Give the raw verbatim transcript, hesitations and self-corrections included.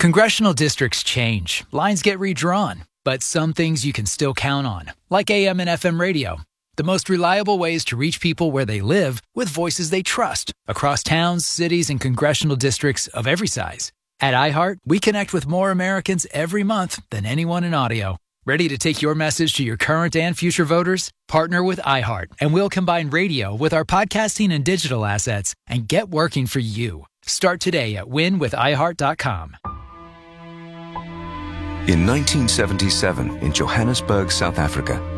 Congressional districts change, lines get redrawn, but some things you can still count on, like A M and F M radio. The most reliable ways to reach people where they live with voices they trust across towns, cities, and congressional districts of every size. At iHeart, we connect with more Americans every month than anyone in audio. Ready to take your message to your current and future voters? Partner with iHeart, and we'll combine radio with our podcasting and digital assets and get working for you. Start today at win with i heart dot com. In nineteen seventy-seven, in Johannesburg, South Africa,